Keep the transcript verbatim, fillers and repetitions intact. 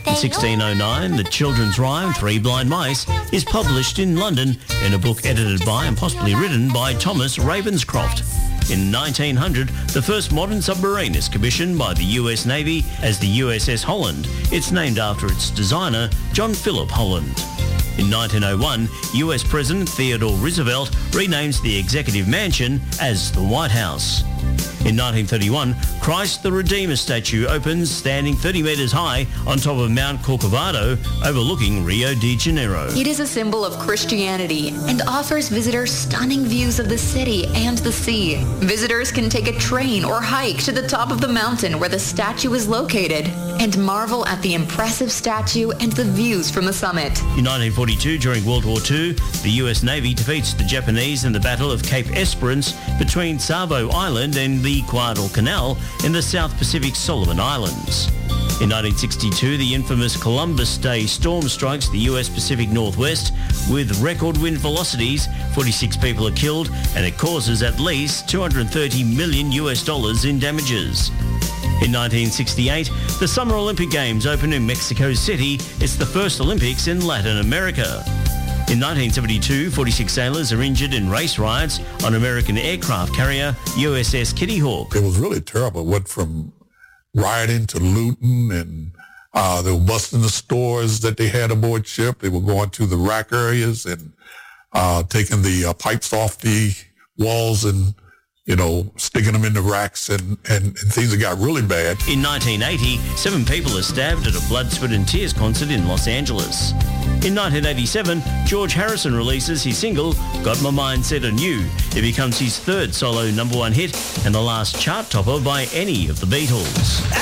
In sixteen oh nine, the children's rhyme Three Blind Mice is published in London in a book edited by and possibly written by Thomas Ravenscroft. In nineteen hundred, the first modern submarine is commissioned by the U S Navy as the U S S Holland. It's named after its designer, John Philip Holland. In nineteen oh one, U S President Theodore Roosevelt renames the Executive Mansion as the White House. In nineteen thirty-one, Christ the Redeemer statue opens standing thirty metres high on top of Mount Corcovado overlooking Rio de Janeiro. It is a symbol of Christianity and offers visitors stunning views of the city and the sea. Visitors can take a train or hike to the top of the mountain where the statue is located and marvel at the impressive statue and the views from the summit. In nineteen forty-two, during World War Two, the U S Navy defeats the Japanese in the Battle of Cape Esperance between Savo Island and the Guadalcanal in the South Pacific Solomon Islands. In nineteen sixty-two, the infamous Columbus Day storm strikes the U S Pacific Northwest with record wind velocities. forty-six people are killed and it causes at least two hundred thirty million U S dollars in damages. In nineteen sixty-eight, the Summer Olympic Games open in Mexico City. It's the first Olympics in Latin America. In nineteen seventy-two, forty-six sailors are injured in race riots on American aircraft carrier U S S Kitty Hawk. It was really terrible. It went from rioting to looting, and uh, they were busting the stores that they had aboard ship. They were going to the rack areas and uh, taking the uh, pipes off the walls and, you know, sticking them in the racks, and, and, and things that got really bad. In nineteen eighty, seven people are stabbed at a Blood, Sweat and Tears concert in Los Angeles. In nineteen eighty-seven, George Harrison releases his single, Got My Mind Set on You. It becomes his third solo number one hit and the last chart topper by any of the Beatles.